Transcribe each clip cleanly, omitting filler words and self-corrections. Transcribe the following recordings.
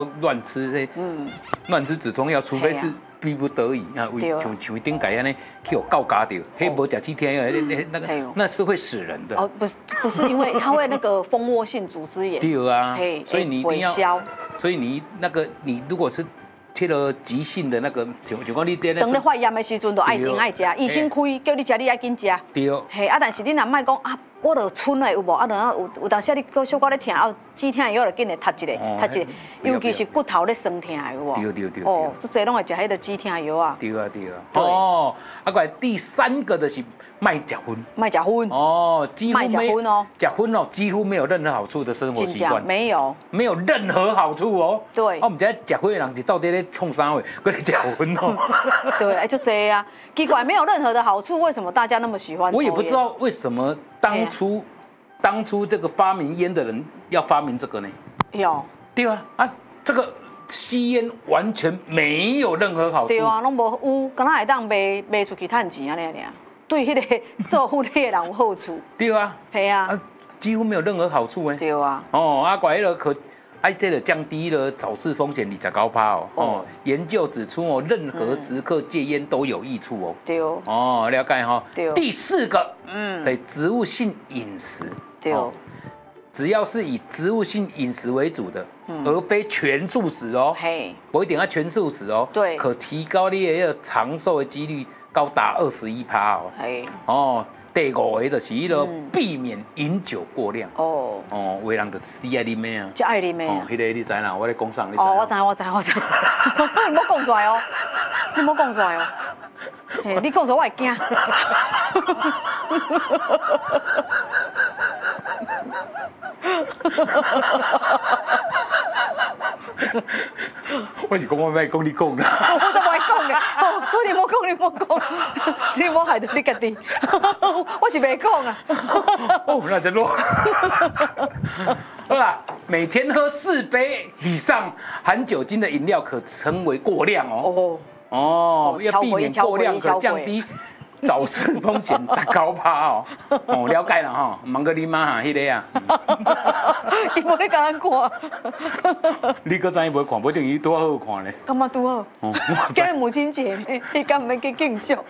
乱吃这，乱吃止痛药，除非是逼不得已啊，像顶改安尼去有告嘎掉，黑无甲七天那个那是会死人的。 哦，不是，因为它会那个蜂窝性组织炎。 对啊，所以你一定要，所以你如果是贴了急性的那个，就讲你等你发炎的时阵，就爱停爱食，医生开叫你食，你爱紧食。 对。 嘿，但是你若莫讲啊，我就剩的有无？有当时你小可咧疼，止痛药就紧来读一个，尤其是骨头咧酸痛的有无？ 对。 哦，足侪拢会食迄个止痛药啊。 对。哦，过来第3个就是卖食薰。 卖食薰。 哦，几乎没食薰哦， 食薰哦，几乎没有任何好处的生活习惯。 没有任何好处哦。 对。 我们这食薰的人是到底咧创啥话？搁咧食薰哦。 对，就这样。奇怪，没有任何的好处，为什么大家那么喜欢？ 我也不知道为什么当初这个发明烟的人要发明这个呢？ 有。 对啊，这个吸烟完全没有任何好处。 对啊，拢无有，敢若会当卖出去赚钱安尼尔，对迄个做护理的人有好处。 对啊。 系啊。 几乎没有任何好处哎。 对啊。 哦，怪了这个降低了早逝风险29%哦。研究指出哦，任何时刻戒烟都有益处哦。 对。 哦，了解哈。 对。 第4个，对，植物性饮食。 对。 只要是以植物性饮食为主的，而非全素食哦。 嘿。 我一定要全素食哦。 对。 可提高你的长寿的几率高达21%哦。 嘿。 哦。第5个就是迄个避免饮酒过量。哦，有的人就死爱啉的啊。 就爱啉的啊。 迄个你知啦，我咧讲啥？ 哦，我知。你莫讲出来哦，你莫讲出来哦。嘿，你讲出来我会惊。 我是讲我卖讲你讲啦，我怎么会讲呢？哦，所以你莫讲，你莫害到你家己，我是袂讲啊。 哦，那就落。好啦，每天喝4杯以上含酒精的饮料可称为过量哦。哦，要避免过量，可降低早逝风险19%哦。哦，了解了哈，忙个你妈哈，迄个啊。 伊无咧甲咱看。 你搁知伊袂看，不等于多好看咧。 感觉拄好。今日母亲节呢，伊敢毋免去庆祝？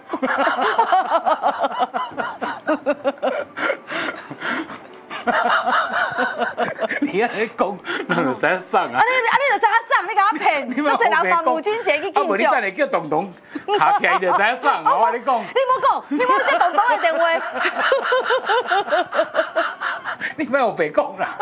你安尼讲，你就知影送啊！ 你就知影送，你甲我骗，这侪人帮母亲节去庆祝。 你等下叫东东卡起来，就知影送。我跟你讲， 你莫接东东的电话。 你莫有白讲啦。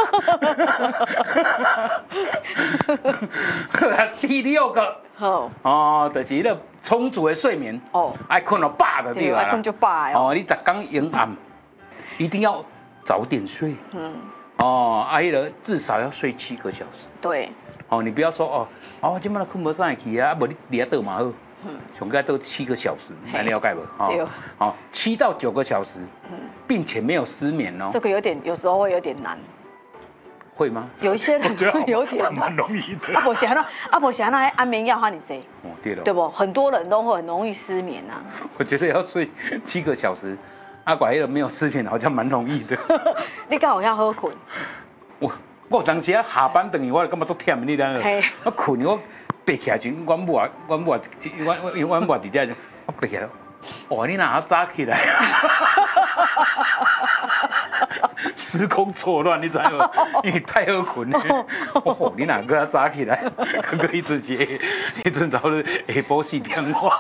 第6个，哦，就是迄个充足的睡眠。哦，爱困到饱就对啦。 爱困就饱的。 哦，你逐天永暗，一定要早点睡。哦，迄个至少要睡7个小时。 对。 哦，你不要说我今摆困无上去啊，无你伫遐倒嘛好。上该都7个小时，你了解不？ 对。 好，7到9个小时，并且没有失眠哦。 这个有时候会有点难。 会吗？ 有一些人有点蛮容易的。 不是那安眠药哈，你这。 哦，对了。 对不？很多人都会很容易失眠啊。 我觉得要睡7个小时，怪迄个没有失眠好像蛮容易的。 你刚好要喝困。 我有当时下班等于我感觉都忝，你知影？我困我爬起来时，我母伫遮，我爬起来，哇！你哪早起来？时空错乱，你知道吗？因为太好困了。哦，你哪个早起来？刚刚一阵早是下晡4点哇。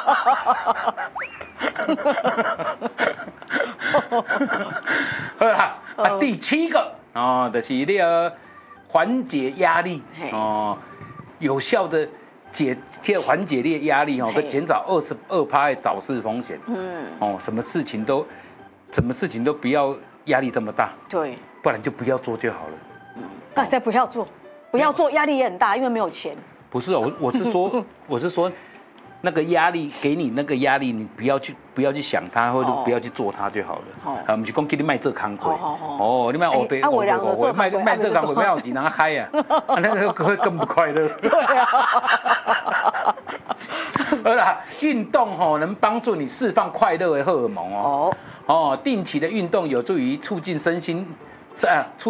好啦，第7个哦，就是那个缓解压力哦，有效的缓解你的压力哦，跟减少22%的早逝风险。哦，什么事情都不要压力这么大。对，不然就不要做就好了。 但是不要做，压力也很大，因为没有钱。 不是我是说。那个压力给你那个压力，你不要去想它，或者不要去做它就好了。不是讲给你卖这工课。哦，你卖欧贝，卖这工课，卖有钱人嗨啊，那个更不快乐。对啊。好啦，运动能帮助你释放快乐的荷尔蒙哦。定期的运动有助于促进身心。